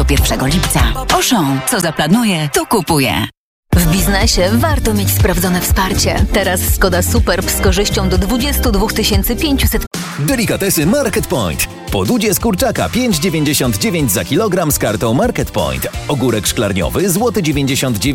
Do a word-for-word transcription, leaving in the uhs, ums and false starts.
pierwszego lipca. Auchan, co zaplanuje, to kupuje. W biznesie warto mieć sprawdzone wsparcie. Teraz Skoda Superb z korzyścią do dwadzieścia dwa tysiące pięćset. Delikatesy Market Point. Podudzie z kurczaka pięć dziewięćdziesiąt dziewięć za kilogram z kartą Market Point. Ogórek szklarniowy złoty dziewięćdziesiąt dziewięć